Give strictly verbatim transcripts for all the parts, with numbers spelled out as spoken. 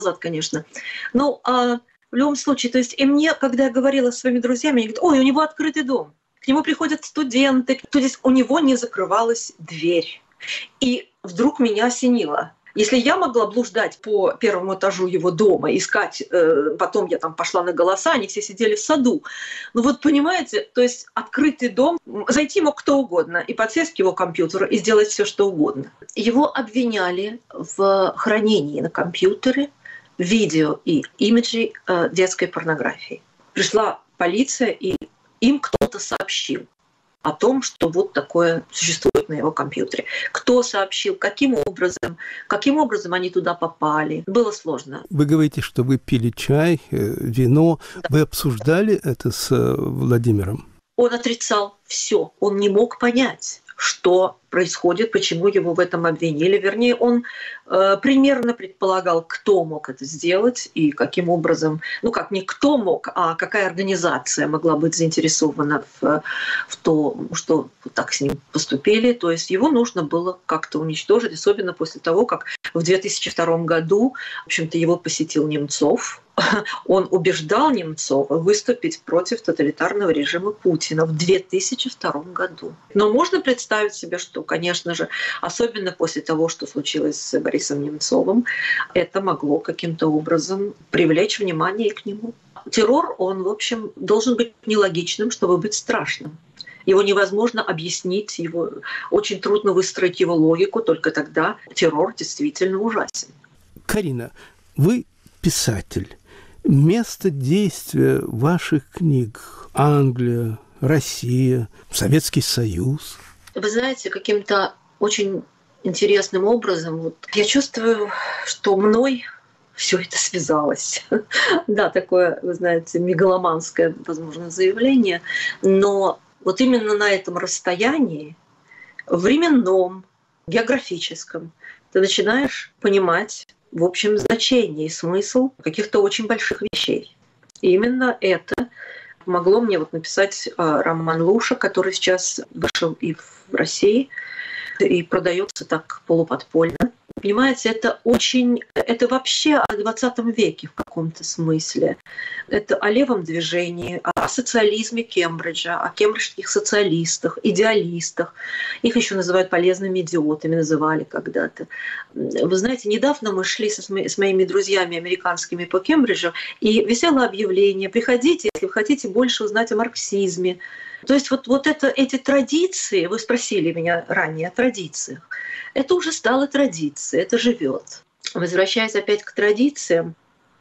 назад, конечно. Ну, а в любом случае, то есть и мне, когда я говорила с своими друзьями, они говорят: ой, у него открытый дом, к нему приходят студенты, то есть у него не закрывалась дверь. И вдруг меня осенило. Если я могла блуждать по первому этажу его дома, искать, э, потом я там пошла на голоса, они все сидели в саду. Ну вот понимаете, то есть открытый дом, зайти мог кто угодно и подсесть к его компьютеру и сделать все, что угодно. Его обвиняли в хранении на компьютере видео и имиджей э, детской порнографии. Пришла полиция, и им кто-то сообщил о том, что вот такое существует на его компьютере. Кто сообщил, каким образом, каким образом они туда попали. Было сложно. Вы говорите, что вы пили чай, вино. Да. Вы обсуждали это с Владимиром? Он отрицал все. Он не мог понять, что происходит, почему его в этом обвинили. Вернее, он э, примерно предполагал, кто мог это сделать и каким образом, ну как не кто мог, а какая организация могла быть заинтересована в, в том, что так с ним поступили. То есть его нужно было как-то уничтожить, особенно после того, как в две тысячи втором году, в общем-то, его посетил Немцов. Он убеждал Немцова выступить против тоталитарного режима Путина в две тысячи втором году. Но можно представить себе, что, конечно же, особенно после того, что случилось с Борисом Немцовым, это могло каким-то образом привлечь внимание к нему. Террор, он, в общем, должен быть нелогичным, чтобы быть страшным. Его невозможно объяснить, его очень трудно выстроить его логику, только тогда террор действительно ужасен. Карина, вы писатель. Место действия ваших книг – Англия, Россия, Советский Союз. Вы знаете, каким-то очень интересным образом вот, я чувствую, что мной все это связалось. Да, такое, вы знаете, мегаломанское, возможно, заявление, но вот именно на этом расстоянии, временном, географическом, ты начинаешь понимать, в общем, значение и смысл каких-то очень больших вещей. И именно это помогло мне вот написать роман «Луша», который сейчас вышел и в России, и продается так полуподпольно. Понимаете, это очень, это вообще о двадцатом веке в каком-то смысле. Это о левом движении, о социализме Кембриджа, о кембриджских социалистах, идеалистах. Их еще называют полезными идиотами, называли когда-то. Вы знаете, недавно мы шли со, с моими друзьями американскими по Кембриджу, и висело объявление: приходите, если вы хотите больше узнать о марксизме. То есть вот, вот это, эти традиции, вы спросили меня ранее о традициях, это уже стало традицией, это живет. Возвращаясь опять к традициям,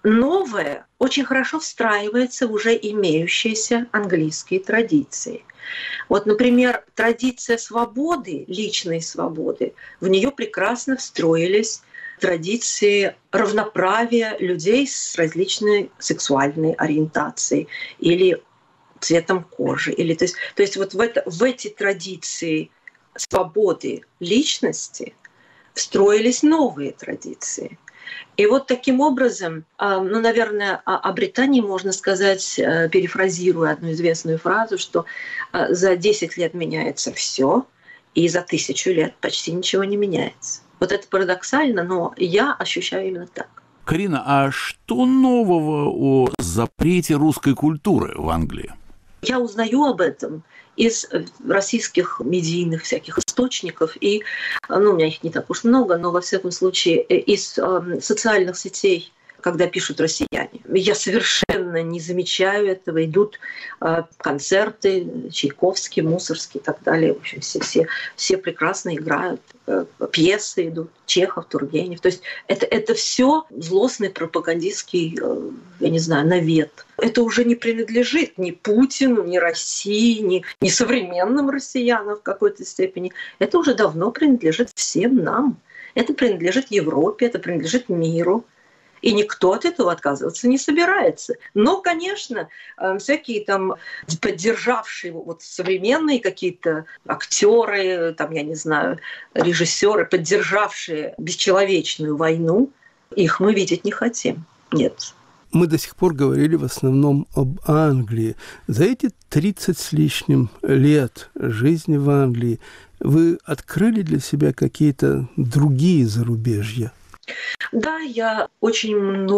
новое очень хорошо встраивается в уже имеющиеся английские традиции. Вот, например, традиция свободы, личной свободы, в нее прекрасно встроились традиции равноправия людей с различной сексуальной ориентацией или цветом кожи. Или, то есть, то есть вот в, это, в эти традиции свободы личности встроились новые традиции. И вот таким образом, ну, наверное, о Британии можно сказать, перефразируя одну известную фразу, что за десять лет меняется все, и за тысячу лет почти ничего не меняется. Вот это парадоксально, но я ощущаю именно так. Карина, а что нового о запрете русской культуры в Англии? Я узнаю об этом из российских медийных всяких источников, и, ну, у меня их не так уж много, но, во всяком случае, из э, социальных сетей, когда пишут россияне. Я совершенно не замечаю этого. Идут э, концерты, Чайковский, Мусорский и так далее. В общем, все, все, все прекрасно играют. Э, пьесы идут, Чехов, Тургенев. То есть это, это все злостный пропагандистский, э, я не знаю, навет. Это уже не принадлежит ни Путину, ни России, ни, ни современным россиянам в какой-то степени. Это уже давно принадлежит всем нам. Это принадлежит Европе, это принадлежит миру. И никто от этого отказываться не собирается. Но, конечно, всякие там поддержавшие вот современные какие-то актеры, там, я не знаю, режиссеры, поддержавшие бесчеловечную войну, их мы видеть не хотим. Нет. Мы до сих пор говорили в основном об Англии. За эти тридцать с лишним лет жизни в Англии вы открыли для себя какие-то другие зарубежья? Да, я очень много